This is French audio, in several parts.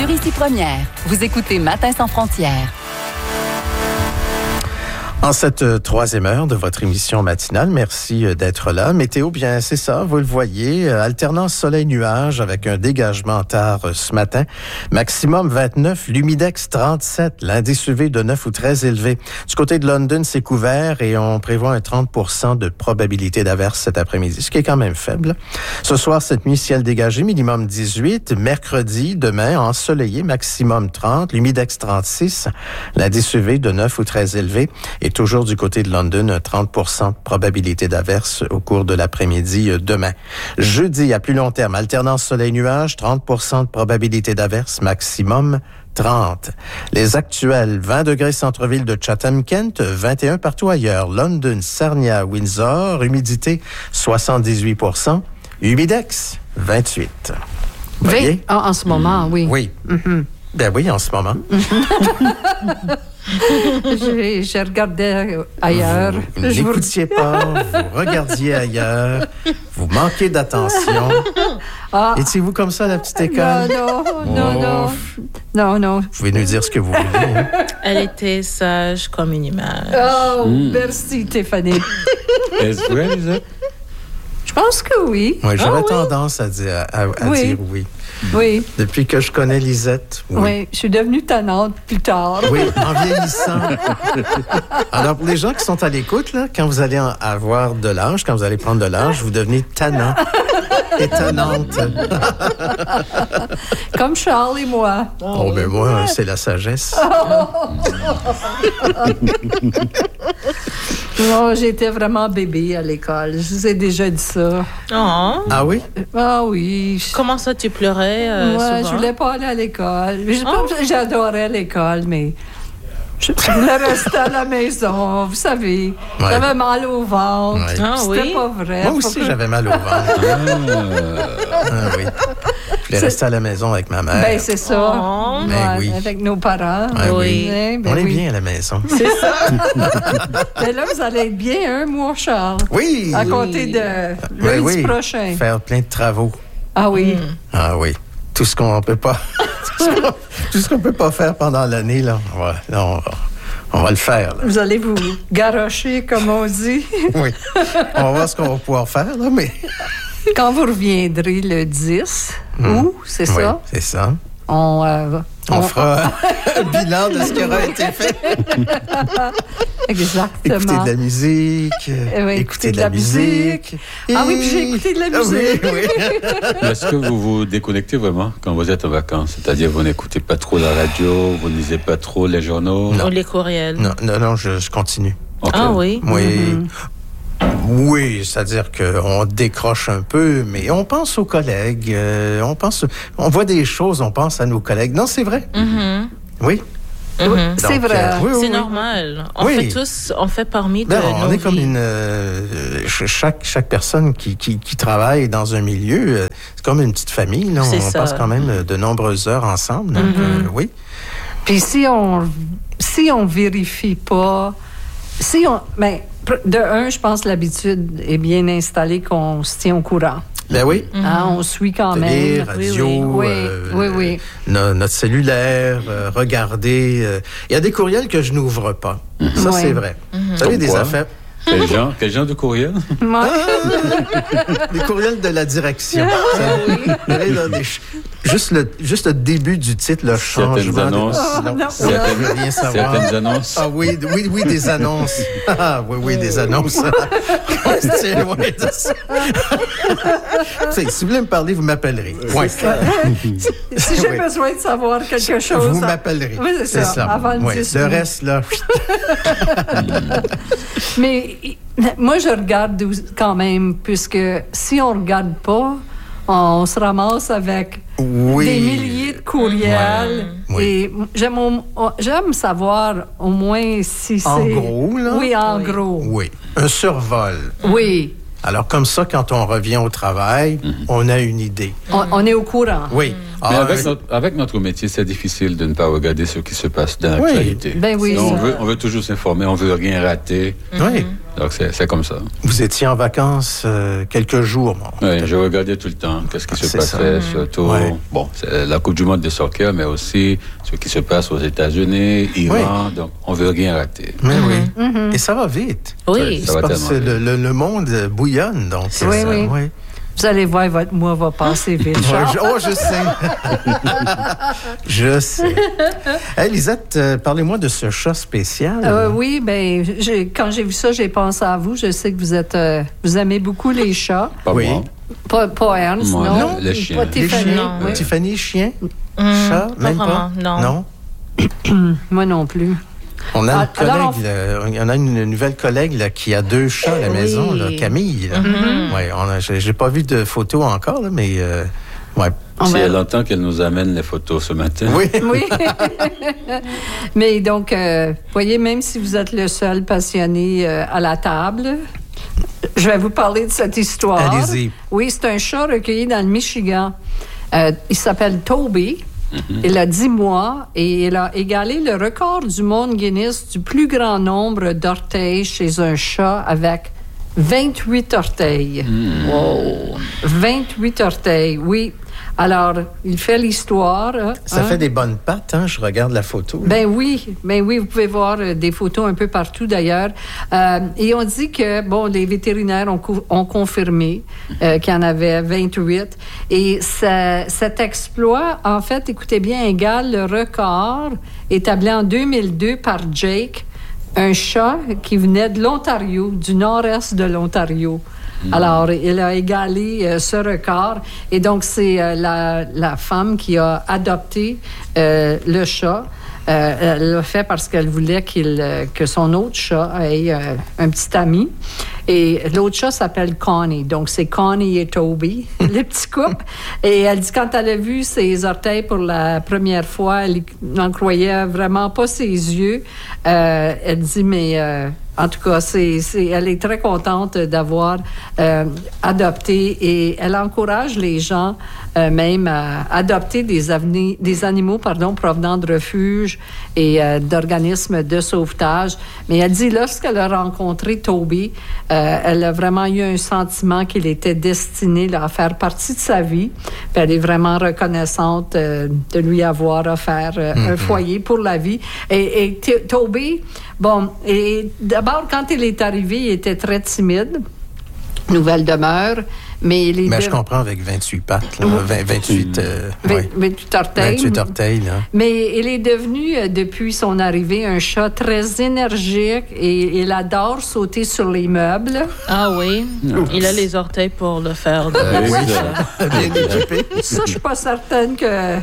sur Ici Première. Vous écoutez Matin sans frontières. En cette troisième heure de votre émission matinale, merci d'être là. Météo, bien, c'est ça, vous le voyez, alternance soleil-nuage avec un dégagement tard ce matin. Maximum 29, l'humidex 37, l'indice UV de 9 ou très élevé. Du côté de London, c'est couvert et on prévoit un 30% de probabilité d'averse cet après-midi, ce qui est quand même faible. Ce soir, cette nuit, ciel dégagé, minimum 18. Mercredi, demain, ensoleillé, maximum 30, l'humidex 36, l'indice UV de 9 ou très élevé. Et toujours du côté de London, 30% de probabilité d'averse au cours de l'après-midi demain. Jeudi, à plus long terme, alternance soleil-nuage, 30% de probabilité d'averse, maximum 30. Les actuels, 20 degrés centre-ville de Chatham-Kent, 21 partout ailleurs. London, Sarnia, Windsor, humidité 78%, humidex 28. Voyez? En ce moment, oui. Oui. Mm-hmm. Ben oui, en ce moment. Je regardais ailleurs. Vous n'écoutiez pas, vous regardiez ailleurs, vous manquez d'attention. Étiez-vous comme ça à la petite école? Non. Vous pouvez nous dire ce que vous voulez. Hein? Elle était sage comme une image. Merci, Stéphanie. Est-ce vrai, Lisette? Je pense que oui. Oui, j'aurais tendance à dire oui. Oui. Depuis que je connais Lisette, oui. Je suis devenue tannante plus tard. Oui, en vieillissant. Alors, pour les gens qui sont à l'écoute, là, quand vous allez avoir de l'âge, quand vous allez prendre de l'âge, vous devenez tannant. Étonnante. Comme Charles et moi. Oh, ben moi, c'est la sagesse. Non, j'étais vraiment bébé à l'école. Je vous ai déjà dit ça. Oh. Ah oui? Ah oui. Comment ça, tu pleurais souvent? Je voulais pas aller à l'école. J'adorais l'école, mais je voulais rester à la maison, vous savez. Ouais. J'avais mal au ventre. Ouais. C'était pas vrai. Moi aussi, j'avais mal au ventre. Oui. Je voulais rester à la maison avec ma mère. Ben, c'est ça. Oh. Ben oui. Avec nos parents. Oui. On est bien à la maison. C'est ça. Mais là, vous allez être bien un mois, Charles. Oui. À compter de lundi prochain. Faire plein de travaux. Ah oui. Ah oui. Tout ce qu'on peut pas... tout ce qu'on peut pas faire pendant l'année, là, on va le faire. Là. Vous allez vous garrocher, comme on dit. Oui. On va voir ce qu'on va pouvoir faire, là, mais... Quand vous reviendrez le 10 août, c'est ça? Oui, c'est ça. On fera un bilan de ce qui aura été fait. Exactement. Écouter de la musique. Écouter de la musique. Ah oui, puis j'ai écouté de la musique. Oui. Est-ce que vous vous déconnectez vraiment quand vous êtes en vacances? C'est-à-dire, vous n'écoutez pas trop la radio, vous ne lisez pas trop les journaux? Ou les courriels? Non, je continue. Okay. Ah oui? Oui. Mm-hmm. Oui, c'est-à-dire qu'on décroche un peu, mais on pense aux collègues, on voit des choses, on pense à nos collègues. Non, c'est vrai. Mm-hmm. Oui. Mm-hmm. C'est vrai. C'est normal. On fait parmi de on nos est comme vies. chaque personne qui travaille dans un milieu, c'est comme une petite famille. Là. On passe quand même de nombreuses heures ensemble. Donc, oui. Puis si on vérifie pas, de un, je pense que l'habitude est bien installée qu'on se tient au courant. Ben oui. On suit quand Télé, même. radio, oui. Notre cellulaire, regarder. Il y a des courriels que je n'ouvre pas. Ça, c'est vrai. Vous savez, des affaires... Quel genre de courriel? Les courriels de la direction. Juste le début du titre, le changement. Certaines annonces. Certaines annonces. Ah oui, des annonces. Ah oui, des annonces. C'est loin de ça. Si vous voulez me parler, vous m'appellerez. Ouais. Si j'ai besoin de savoir quelque chose... Vous m'appellerez. Oui, c'est ça. Avant le 10 Le reste, là... Mais moi, je regarde quand même, puisque si on ne regarde pas, on se ramasse avec des milliers de courriels. Et j'aime savoir au moins si c'est... En gros, là? Oui, en gros. Oui, un survol. Oui. Alors, comme ça, quand on revient au travail, on a une idée. On est au courant. Oui. Mais avec notre métier, c'est difficile de ne pas regarder ce qui se passe dans l'actualité. Ben oui. On veut toujours s'informer, on veut rien rater. Oui. Donc, c'est comme ça. Vous étiez en vacances quelques jours. Oui, je regardais tout le temps qu'est-ce qui se passait, surtout, c'est la Coupe du monde de soccer, mais aussi ce qui se passe aux États-Unis, Iran, donc on ne veut rien rater. Mais et ça va vite. Oui. Ça va tellement vite. Le monde bouillonne, donc. Oui. Vous allez voir, votre mois va passer vite. Je sais. Je sais. Hey, Lisette, parlez-moi de ce chat spécial. Oui, quand j'ai vu ça, j'ai pensé à vous. Je sais que vous aimez beaucoup les chats. Pas moi. Pas Ernst, moi, non? Les chiens. Pas Tiffany. Non. Tiffany, chien? Chat? Même pas? Non. Moi non plus. On a une nouvelle collègue là, qui a 2 chats à la maison, là, Camille. J'ai pas vu de photos encore, là, mais Si elle entend qu'elle nous amène les photos ce matin. Oui. Mais donc, voyez, même si vous êtes le seul passionné à la table, je vais vous parler de cette histoire. Allez-y. Oui, c'est un chat recueilli dans le Michigan. Il s'appelle Toby. Il a 10 mois et il a égalé le record du monde Guinness du plus grand nombre d'orteils chez un chat avec 28 orteils. Wow! 28 orteils, oui. Alors, il fait l'histoire. Ça fait des bonnes pattes, hein? Je regarde la photo. Ben oui, vous pouvez voir des photos un peu partout d'ailleurs. Et on dit que, les vétérinaires ont confirmé qu'il y en avait 28. Et cet exploit, en fait, écoutez bien, égale le record établi en 2002 par Jake, un chat qui venait de l'Ontario, du nord-est de l'Ontario. Alors, il a égalé ce record. Et donc, c'est la femme qui a adopté le chat. Elle l'a fait parce qu'elle voulait que son autre chat ait un petit ami. Et l'autre chat s'appelle Connie. Donc, c'est Connie et Toby, le petit couple. Et elle dit, quand elle a vu ses orteils pour la première fois, elle n'en croyait vraiment pas ses yeux. Elle dit, mais... en tout cas, elle est très contente d'avoir adopté et elle encourage les gens même à adopter des animaux provenant de refuges et d'organismes de sauvetage. Mais elle dit, lorsqu'elle a rencontré Toby, elle a vraiment eu un sentiment qu'il était destiné à faire partie de sa vie. Puis elle est vraiment reconnaissante de lui avoir offert un foyer pour la vie. Et Toby, et d'abord, quand il est arrivé, il était très timide. Nouvelle demeure. Mais je comprends avec 28 pattes, là, 28 orteils. 28 orteils, là. Mais il est devenu, depuis son arrivée, un chat très énergique et il adore sauter sur les meubles. Ah oui? Il a les orteils pour le faire. Bien équipé. Ça, je suis pas certaine que...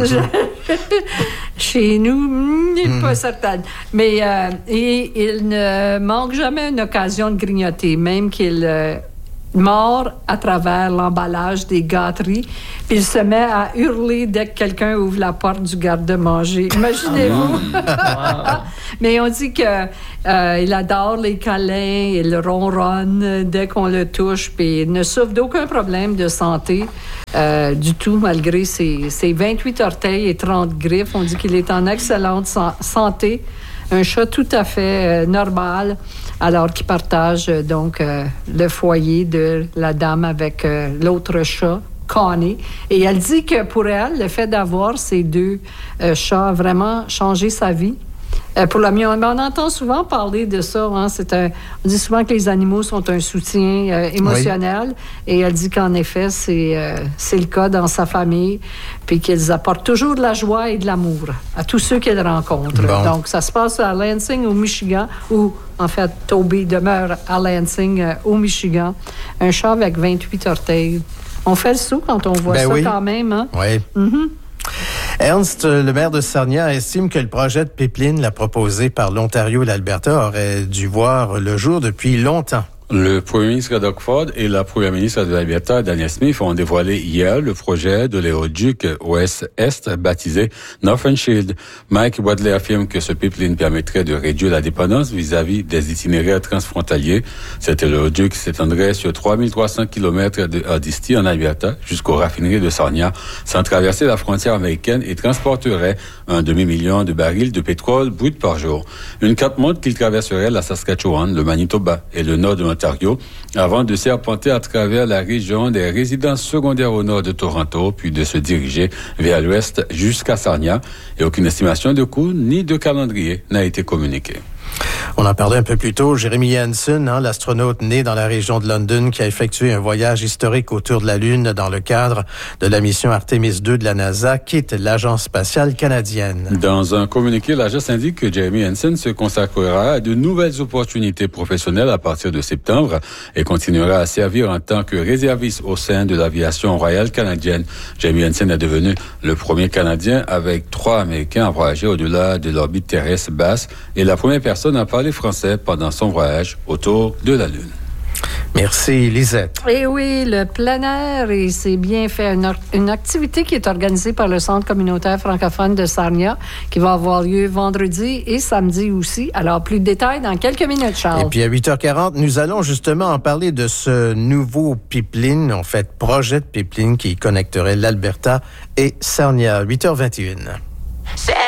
Chez nous, je suis pas certaine. Mais il ne manque jamais une occasion de grignoter, même qu'il... mord à travers l'emballage des gâteries, puis il se met à hurler dès que quelqu'un ouvre la porte du garde-manger. Imaginez-vous! Mais on dit que il adore les câlins, il ronronne dès qu'on le touche, puis il ne souffre d'aucun problème de santé du tout, malgré ses 28 orteils et 30 griffes. On dit qu'il est en excellente santé. Un chat tout à fait normal, alors qu'il partage donc le foyer de la dame avec l'autre chat, Connie. Et elle dit que pour elle, le fait d'avoir ces 2 chats a vraiment changé sa vie. Pour le mieux, on entend souvent parler de ça. Hein, on dit souvent que les animaux sont un soutien émotionnel. Oui. Et elle dit qu'en effet, c'est le cas dans sa famille. Puis qu'ils apportent toujours de la joie et de l'amour à tous ceux qu'elle rencontre. Bon. Donc, ça se passe à Lansing, au Michigan, où, en fait, Toby demeure à Lansing, au Michigan. Un chat avec 28 orteils. On fait le saut quand on voit ça quand même. Hein? Oui. Mm-hmm. Ernst, le maire de Sarnia, estime que le projet de pipeline proposé par l'Ontario et l'Alberta aurait dû voir le jour depuis longtemps. Le premier ministre Doug Ford et la première ministre de l'Alberta, Danielle Smith, ont dévoilé hier le projet de l'éoduc Ouest-Est baptisé Northern Shield. Mike Wadley affirme que ce pipeline permettrait de réduire la dépendance vis-à-vis des itinéraires transfrontaliers. Cet éoduc s'étendrait sur 3300 km de Hardisty en Alberta jusqu'aux raffineries de Sarnia, sans traverser la frontière américaine, et transporterait un demi-million de barils de pétrole brut par jour. Une carte montre qu'il traverserait la Saskatchewan, le Manitoba et le nord de l'Ontario, avant de serpenter à travers la région des résidences secondaires au nord de Toronto, puis de se diriger vers l'ouest jusqu'à Sarnia. Et aucune estimation de coût ni de calendrier n'a été communiquée. On en parlait un peu plus tôt. Jeremy Hansen, l'astronaute né dans la région de London, qui a effectué un voyage historique autour de la Lune dans le cadre de la mission Artemis II de la NASA, quitte l'Agence spatiale canadienne. Dans un communiqué, l'agence indique que Jeremy Hansen se consacrera à de nouvelles opportunités professionnelles à partir de septembre et continuera à servir en tant que réserviste au sein de l'aviation royale canadienne. Jeremy Hansen est devenu le premier Canadien avec 3 Américains à voyager au-delà de l'orbite terrestre basse et la première personne à parler français pendant son voyage autour de la Lune. Merci, Lisette. Et oui, le plein air, et c'est bien fait. Une activité qui est organisée par le Centre communautaire francophone de Sarnia, qui va avoir lieu vendredi et samedi aussi. Alors, plus de détails dans quelques minutes, Charles. Et puis, à 8h40, nous allons justement en parler de ce nouveau pipeline, en fait, projet de pipeline qui connecterait l'Alberta et Sarnia. 8h21.